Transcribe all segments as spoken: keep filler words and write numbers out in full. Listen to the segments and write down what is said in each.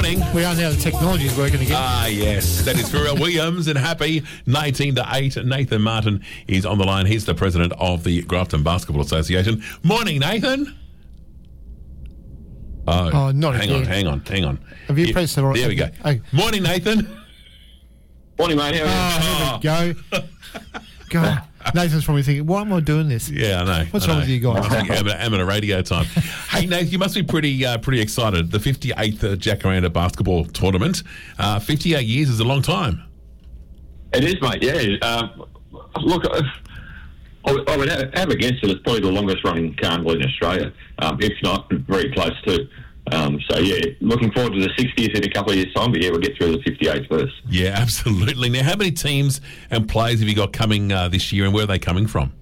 morning. We are now. The technology is working again. Ah, yes. That is Pharrell Williams and Happy. nineteen to eight. Nathan Martin is on the line. He's the president of the Grafton Basketball Association. Morning, Nathan. Oh, Oh, not hang again. on, hang on, hang on. Have you Yeah, pressed the right- There we go. Okay. Morning, Nathan. Morning, mate. How are you? Oh, here we go. God. Nathan's probably thinking, why am I doing this? Yeah, I know. What's I wrong know. with you guys? I think I'm at, I'm at a radio time. Hey, Nathan, you must be pretty uh, pretty excited. The fifty-eighth uh, Jacaranda basketball tournament. Uh, fifty-eight years is a long time. It is, mate. Yeah. Um, look, I, I would have, have against it. It's probably the longest running carnival in Australia, um, if not very close to. Um, so, yeah, looking forward to the sixtieth in a couple of years' time, but, yeah, we'll get through the fifty-eighth first. Yeah, absolutely. Now, how many teams and players have you got coming uh, this year, and where are they coming from?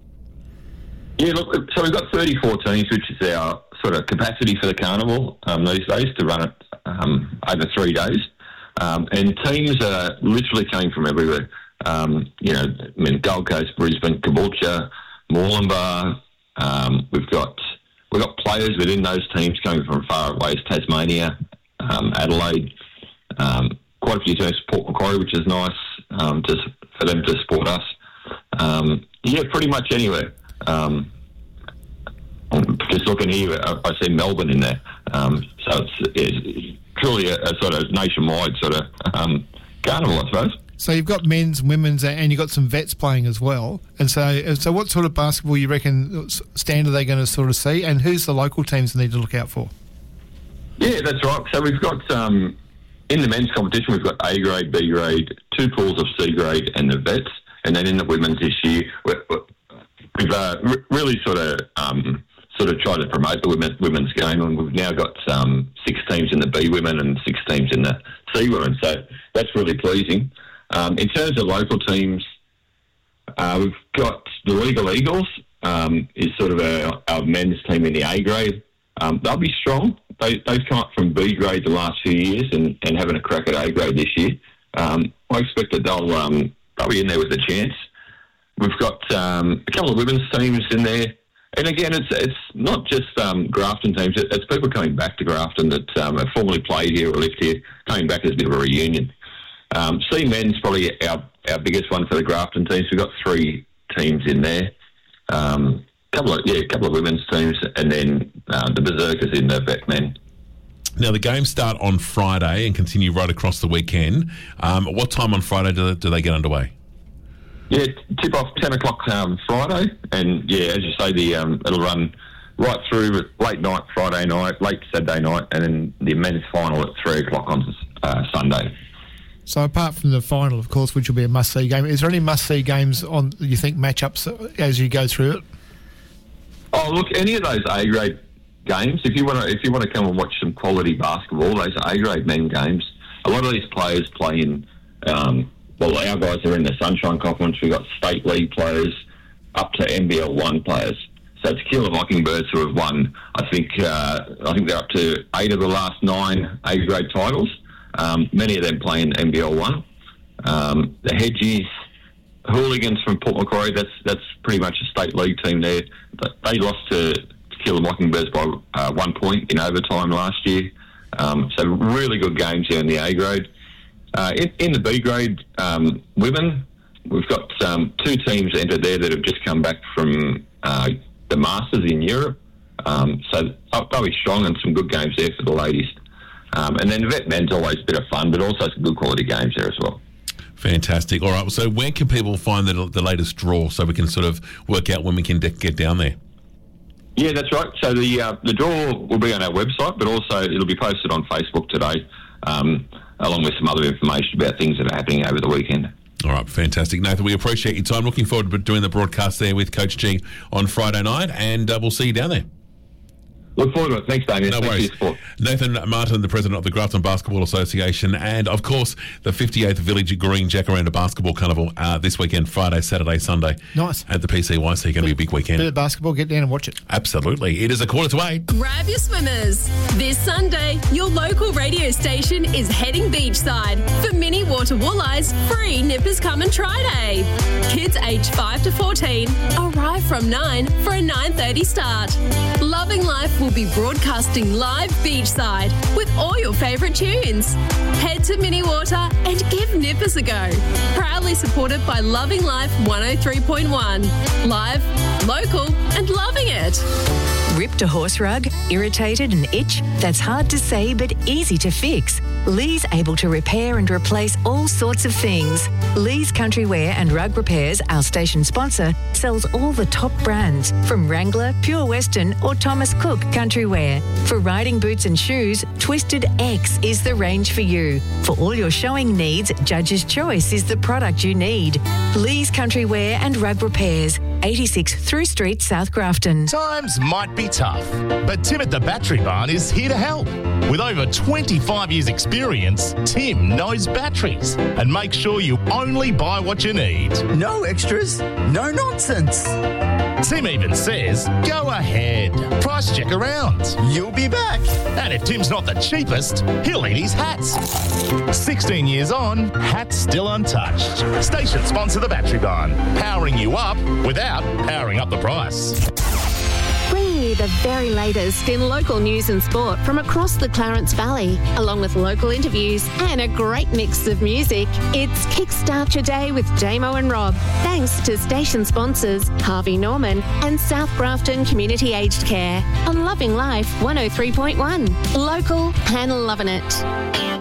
Yeah, look, so we've got thirty-four teams, which is our sort of capacity for the carnival um, these days to run it um, over three days. Um, and teams are literally coming from everywhere. Um, you know, I mean, Gold Coast, Brisbane, Caboolture, Moorlambar. Um, we've got we've got players within those teams coming from far away as Tasmania, um, Adelaide, um, quite a few teams, Port Macquarie, which is nice um, to, for them to support us. Um, yeah, pretty much anywhere. Um, just looking here, I, I see Melbourne in there. Um, so it's, it's truly a, a sort of nationwide sort of um, carnival, I suppose. So you've got men's, women's, and you've got some vets playing as well. And so, so what sort of basketball you reckon standard they're going to sort of see, and who's the local teams they need to look out for? Yeah, that's right. So we've got, um, in the men's competition, we've got A grade, B grade, two pools of C grade and the vets. And then in the women's this year, we're, we've uh, re- really sort of um, sort of tried to promote the women, women's game, and we've now got um, six teams in the B women and six teams in the C women. So that's really pleasing. Um, in terms of local teams, uh, we've got the Legal Eagles, um, is sort of our, our men's team in the A grade. Um, they'll be strong. They, they've come up from B grade the last few years and, and having a crack at A grade this year. Um, I expect that they'll, um, they'll be in there with a chance. We've got um, a couple of women's teams in there. And again, it's it's not just um, Grafton teams. It's people coming back to Grafton that um, have formerly played here or lived here, coming back as a bit of a reunion. Um, C men's probably our, our biggest one for the Grafton teams. We've got three teams in there. Um, couple of yeah, a couple of women's teams, and then uh, the Berserkers in the vet men. Now, the games start on Friday and continue right across the weekend. Um, what time on Friday do they, do they get underway? Yeah, tip off ten o'clock um, Friday, and yeah, as you say, the um, it'll run right through late night Friday night, late Saturday night, and then the men's final at three o'clock on uh, Sunday. So apart from the final, of course, which will be a must-see game, is there any must-see games on, you think, matchups as you go through it? Oh, look, any of those A grade games, if you want to, if you want to come and watch some quality basketball, those A grade men games, a lot of these players play in. Um, well, our guys are in the Sunshine Conference. We've got state league players up to N B L one players. So Tequila Mockingbirds who have won, I think, uh, I think they're up to eight of the last nine A grade titles. Um, many of them play in N B L one. Um, the Hedgies, Hooligans from Port Macquarie, that's that's pretty much a state league team there. But they lost to Tequila Mockingbirds by uh, one point in overtime last year. Um, so really good games here in the A grade. Uh, in, in the B grade, um, women, we've got um, two teams entered there that have just come back from uh, the Masters in Europe. Um, so they'll be strong, and some good games there for the ladies. Um, and then vet men's always a bit of fun, but also some good quality games there as well. Fantastic. All right, so where can people find the, the latest draw so we can sort of work out when we can de- get down there? Yeah, that's right. So the uh, the draw will be on our website, but also it'll be posted on Facebook today, um, along with some other information about things that are happening over the weekend. All right, fantastic. Nathan, we appreciate your time. Looking forward to doing the broadcast there with Coach G on Friday night, and uh, we'll see you down there. Look forward to it. Thanks, Damien. No Thanks worries. for your support. Nathan Martin, the president of the Grafton Basketball Association, and of course the fifty-eighth Village Green Jacaranda Basketball Carnival uh, this weekend, Friday, Saturday, Sunday. Nice. At the P C Y C, going to be a big weekend. Bit of basketball, get down and watch it. Absolutely. It is a quarter to eight. Grab your swimmers. This Sunday, your local radio station is heading beachside for mini water walleyes free Nippers Come and Try Day. Kids aged five to fourteen arrive from nine for a nine thirty start. Loving life will be broadcasting live beachside with all your favourite tunes. Head to Mini Water and give Nippers a go. Proudly supported by Loving Life one oh three point one. Live, local and loving it. Ripped a horse rug? Irritated and itch? That's hard to say but easy to fix. Lee's able to repair and replace all sorts of things. Lee's Country Wear and Rug Repairs, our station sponsor, sells all the top brands from Wrangler, Pure Western or Thomas Cook Country Wear. For riding boots and shoes, Twisted X is the range for you. For all your showing needs, Judge's Choice is the product you need. Lee's Country Wear and Rug Repairs, eighty-six Through Street, South Grafton. Times might be tough, but Tim at the Battery Barn is here to help. With over twenty-five years experience, Tim knows batteries and makes sure you only buy what you need. No extras, no nonsense. Tim even says, go ahead, price check around. You'll be back. And if Tim's not the cheapest, he'll eat his hats. sixteen years on, hats still untouched. Station sponsor the Battery Barn, powering you up without powering up the price. Bringing you the very latest in local news and sport from across the Clarence Valley, along with local interviews and a great mix of music. It's Kickstart Your Day with J-Mo and Rob. Thanks to station sponsors Harvey Norman and South Grafton Community Aged Care on Loving Life one oh three point one. Local and loving it.